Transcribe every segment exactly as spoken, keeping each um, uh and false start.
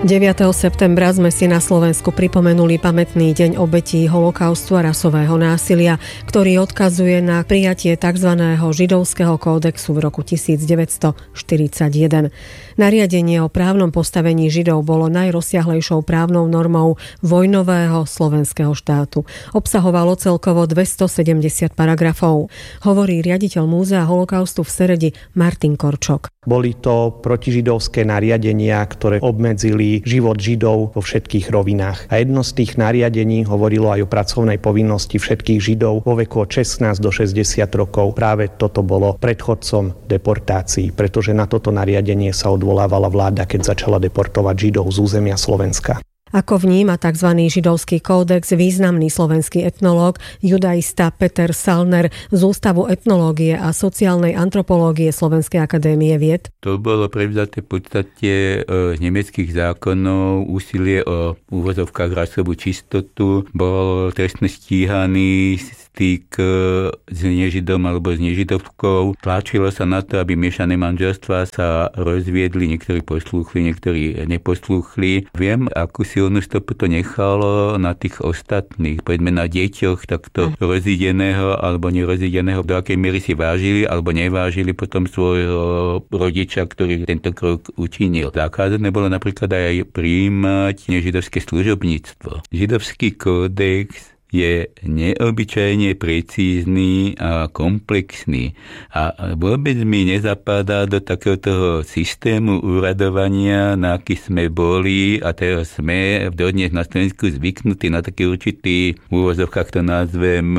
deviateho septembra sme si na Slovensku pripomenuli pamätný deň obetí holokaustu a rasového násilia, ktorý odkazuje na prijatie tzv. Židovského kódexu v roku devätnásťstoštyridsaťjeden. Nariadenie o právnom postavení Židov bolo najrozsiahlejšou právnou normou vojnového slovenského štátu. Obsahovalo celkovo dvestosedemdesiat paragrafov. Hovorí riaditeľ Múzea holokaustu v Seredi Martin Korčok. Boli to protižidovské nariadenia, ktoré obmedzili život Židov vo všetkých rovinách. A jedno z tých nariadení hovorilo aj o pracovnej povinnosti všetkých Židov vo veku od šestnásť do šesťdesiat rokov. Práve toto bolo predchodcom deportácií, pretože na toto nariadenie sa odvolávala vláda, keď začala deportovať Židov z územia Slovenska. Ako vníma tzv. Židovský kódex významný slovenský etnológ, judaista Peter Salner z Ústavu etnológie a sociálnej antropológie Slovenskej akadémie vied? To bolo prevzaté v podstate z nemeckých zákonov, úsilie o úvozovkách rasovú čistotu, bol trestne stíhaný styk s nežidom alebo s nežidovkou. Tlačilo sa na to, aby miešané manželstvá sa rozviedli, niektorí poslúchli, niektorí neposlúchli. Viem, akú silnú stopu to nechalo na tých ostatných, povedzme na deťoch takto rozídeného alebo nerozídeného, do akej miery si vážili alebo nevážili potom svojho rodiča, ktorý tento krok učinil. Zakázané bolo napríklad aj prijímať nežidovské služobníctvo. Židovský kódex je neobyčajne precízny a komplexný a vôbec mi nezapadá do takéhoto systému úradovania, na aký sme boli a teraz sme dodnes na Slovensku zvyknutí na taký určitý, v úvozovkách to nazvem,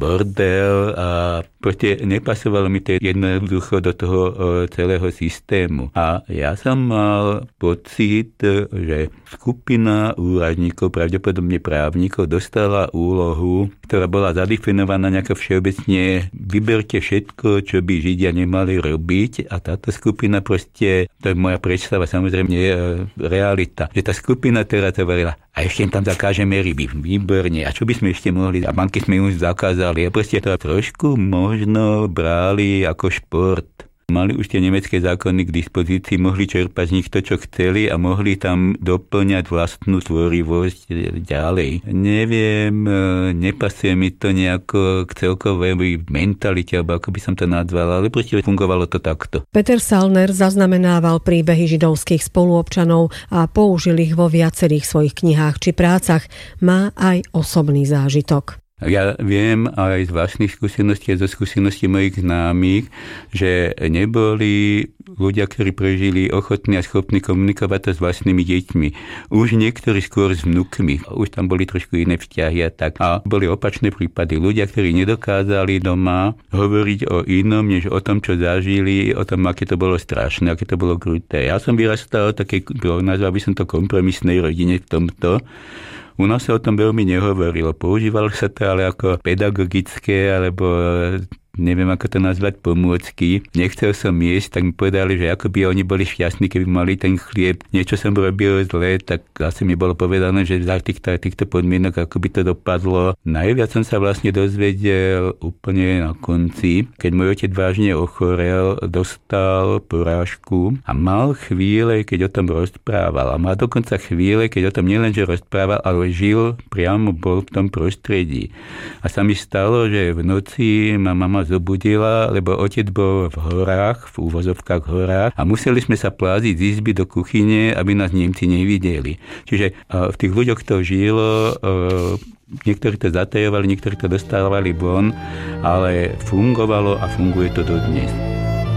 bordel a proste nepasovalo mi to jednoducho do toho celého systému. A ja som mal pocit, že skupina úradníkov, pravdepodobne právnikov, dostala úlohu, ktorá bola zadefinovaná nejako všeobecne. Vyberte všetko, čo by Židia nemali robiť, a táto skupina proste, to je moja predstava, samozrejme nie je realita, že tá skupina teraz hovorila, a ešte im tam zakážeme ryby, výborne, a čo by sme ešte mohli, a banky sme už zakázali, a proste to trošku možno brali ako šport. Mali už tie nemecké zákony k dispozícii, mohli čerpať z nich to, čo chceli a mohli tam doplňať vlastnú tvorivosť ďalej. Neviem, nepasuje mi to nejako k celkovej mentalite, alebo ako by som to nazval, ale proste fungovalo to takto. Peter Salner zaznamenával príbehy židovských spoluobčanov a použil ich vo viacerých svojich knihách či prácach. Má aj osobný zážitok. Ja viem aj z vlastných skúseností a zo skúseností mojich známych, že neboli ľudia, ktorí prežili ochotní a schopní komunikovať to s vlastnými deťmi. Už niektorí skôr s vnukmi. Už tam boli trošku iné vzťahy a tak. A boli opačné prípady. Ľudia, ktorí nedokázali doma hovoriť o inom, než o tom, čo zažili, o tom, aké to bolo strašné, aké to bolo kruté. Ja som vyrastal takej, nazval by som to kompromisnej rodine v tomto. U nás sa o tom veľmi nehovorilo. Používalo sa to ale ako pedagogické, alebo neviem, ako to nazvať, pomôcky. Nechcel som jesť, tak mi povedali, že ako by oni boli šťastní, keby mali ten chlieb. Niečo som robil zle, tak asi mi bolo povedané, že za týchto, týchto podmienok, ako by to dopadlo. Najviac som sa vlastne dozvedel úplne na konci, keď môj otec vážne ochorel, dostal porážku a mal chvíle, keď o tom rozprával. A mal dokonca chvíle, keď o tom nielenže rozprával, ale žil, priamo bol v tom prostredí. A sa mi stalo, že v noci ma mama zobudila, lebo otec bol v horách, v úvozovkách horách, a museli sme sa pláziť z izby do kuchyne, aby nás Nemci nevideli. Čiže v tých ľuďoch to žilo, niektorí to zatajovali, niektorí to dostávali von, ale fungovalo a funguje to dodnes.